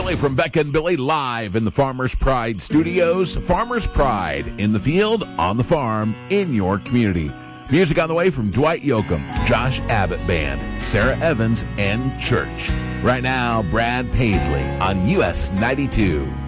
Billy from Becca and Billy live in the Farmers Pride Studios. Farmers Pride, in the field, on the farm, in your community. Music on the way from Dwight Yoakam, Josh Abbott Band, Sarah Evans, and Church. Right now, Brad Paisley on US 92.